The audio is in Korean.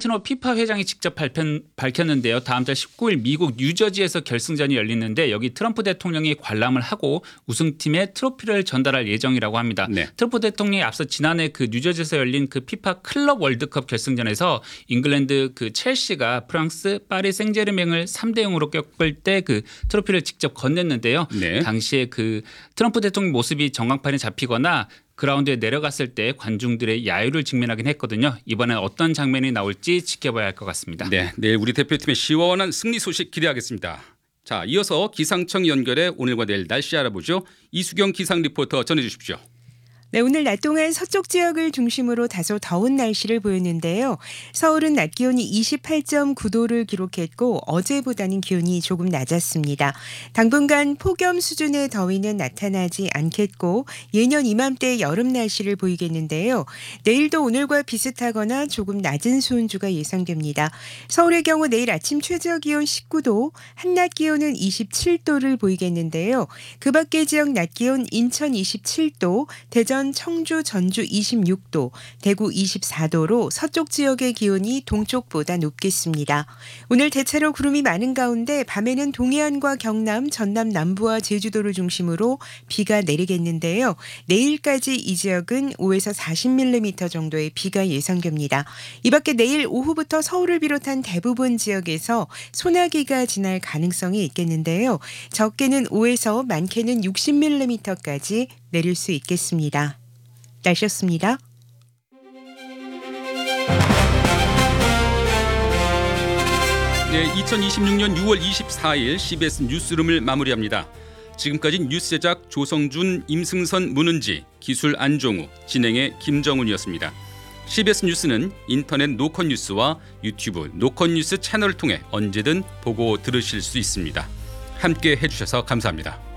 인판티노 피파 회장이 직접 밝혔는데요. 다음 달 19일 미국 뉴저지에서 결승전이 열리는데 여기 트럼프 대통령이 관람을 하고 우승팀에 트로피를 전달할 예정이라고 합니다. 네. 트럼프 대통령이 앞서 지난해 그 뉴저지에서 열린 그 피파 클럽 월드컵 결승전에서 잉글랜드 그 첼시가 프랑스 파리 생제르맹을 3대 0으로 꺾을 때 그 트로피를 직접 건넸는데요. 네. 당시에 그 트럼프 대통령 모습이 전광판에 잡히거나 그라운드에 내려갔을 때 관중들의 야유를 직면하긴 했거든요. 이번엔 어떤 장면이 나올지 지켜봐야 할 것 같습니다. 네, 내일 우리 대표팀의 시원한 승리 소식 기대하겠습니다. 자, 이어서 기상청 연결해 오늘과 내일 날씨 알아보죠. 이수경 기상 리포터 전해주십시오. 네, 오늘 낮 동안 서쪽 지역을 중심으로 다소 더운 날씨를 보였는데요. 서울은 낮 기온이 28.9도를 기록했고 어제보다는 기온이 조금 낮았습니다. 당분간 폭염 수준의 더위는 나타나지 않겠고 예년 이맘때 여름 날씨를 보이겠는데요. 내일도 오늘과 비슷하거나 조금 낮은 수온주가 예상됩니다. 서울의 경우 내일 아침 최저 기온 19도, 한낮 기온은 27도를 보이겠는데요. 그 밖의 지역 낮 기온 인천 27도, 대전 청주, 전주 26도, 대구 24도로 서쪽 지역의 기온이 동쪽보다 높겠습니다. 오늘 대체로 구름이 많은 가운데 밤에는 동해안과 경남, 전남 남부와 제주도를 중심으로 비가 내리겠는데요. 내일까지 이 지역은 5에서 40mm 정도의 비가 예상됩니다. 이 밖에 내일 오후부터 서울을 비롯한 대부분 지역에서 소나기가 지날 가능성이 있겠는데요. 적게는 5에서 많게는 60mm까지 내릴 수 있겠습니다. 날씨였습니다. 네, 2026년 6월 24일 CBS 뉴스룸을 마무리합니다. 지금까지 뉴스 제작 조성준, 임승선, 문은지, 기술 안종우, 진행의 김정훈이었습니다. CBS 뉴스는 인터넷 노컷 뉴스와 유튜브 노컷 뉴스 채널을 통해 언제든 보고 들으실 수 있습니다. 함께 해주셔서 감사합니다.